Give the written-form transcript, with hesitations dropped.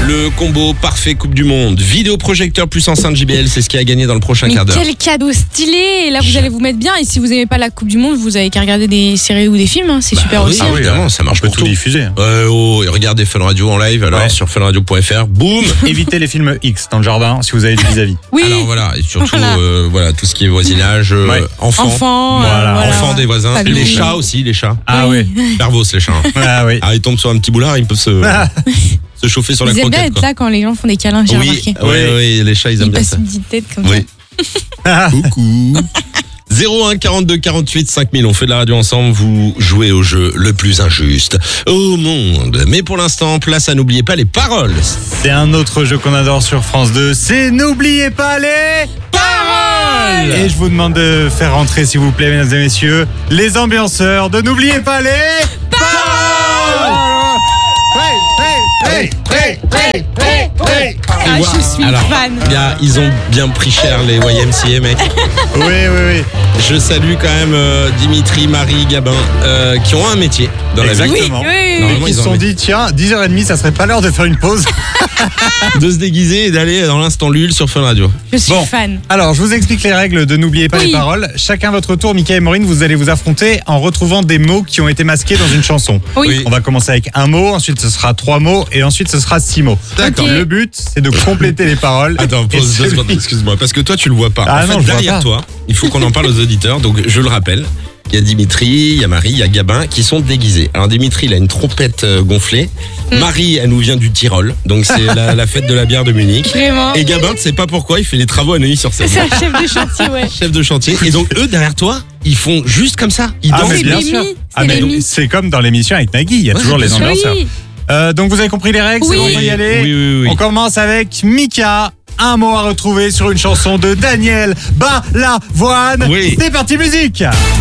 Le combo parfait Coupe du Monde. Vidéoprojecteur plus enceinte JBL, c'est ce qui a gagné dans le prochain Mais quart d'heure. quel cadeau stylé! Et là, vous allez vous mettre bien. Et si vous n'aimez pas la Coupe du Monde, vous avez qu'à regarder des séries ou des films. Hein. C'est super oui, aussi. ah oui, évidemment, ça marche On peut pour tout tout. diffuser. Et regardez Fun Radio en live alors Ouais. sur funradio.fr. Boum. Évitez les films X dans le jardin si vous avez du vis-à-vis. Oui. Alors voilà, et surtout Voilà. tout ce qui est voisinage, Ouais. enfants. Enfants. Voilà. Enfants des voisins, Famille. les chats aussi, les chats. Ah oui. Nervos les chats. hein. Ah oui. Ah, ils tombent sur un petit boulard, ils peuvent se chauffer sur la Ils aiment bien croquette. être là quand les gens font des câlins, j'ai remarqué. Oui, les chats ils aiment Ils bien passent ça. une petite tête comme Oui. Coucou. 01 42 48 5000, on fait de la radio ensemble, vous jouez au jeu le plus injuste au monde. Mais pour l'instant, place à n'oubliez pas les paroles. C'est un autre jeu qu'on adore sur France 2. C'est N'oubliez pas les paroles. Et je vous demande de faire rentrer, s'il vous plaît, mesdames et messieurs, les ambianceurs de N'oubliez pas les paroles. Hey, hey, hey, hey, hey. Ah, je suis fan. Ils ont bien pris cher les YMCA, mec. Oui, oui, oui. Je salue quand même Dimitri, Marie, Gabin, qui ont un métier dans la vie. Exactement. Oui. Normalement, Ils se sont dit, tiens, 10h30, ça serait pas l'heure de faire une pause. De se déguiser et d'aller dans l'instant Lul sur Fun Radio. Je suis Bon. fan. Alors, je vous explique les règles de N'oubliez pas Oui. les paroles. Chacun votre tour, Mickaël et Maureen, vous allez vous affronter en retrouvant des mots qui ont été masqués dans une chanson. Oui. On va commencer avec un mot, ensuite ce sera 3 mots et ensuite ce sera 6 mots. D'accord. Ok. Le but, c'est de compléter les paroles. Attends, Et pause 2 celui- secondes, excuse-moi, parce que toi tu le vois pas. Ah en fait, non, je vois derrière pas. toi, il faut qu'on en parle aux auditeurs, donc je le rappelle. Il y a Dimitri, il y a Marie, il y a Gabin qui sont déguisés. Alors Dimitri, il a une trompette gonflée. Marie, elle nous vient du Tyrol, donc c'est la fête de la bière de Munich. Vraiment. Et Gabin, tu sais pas pourquoi, il fait les travaux à Neuilly-sur-Seine. C'est un chef de chantier, ouais. Chef de chantier. Et donc eux, derrière toi, ils font juste comme ça. Ils Ah, dansent. mais C'est bien Rémi, sûr. c'est Ah, mais Rémi. c'est comme dans l'émission avec Nagui, il y a Ouais, toujours les bien sûr. ambianceurs. Oui. Donc vous avez compris les règles, Oui. c'est bon, on peut y aller. Oui. On commence avec Mika. Un mot à retrouver sur une chanson de Daniel Balavoine. Oui. C'est parti, musique.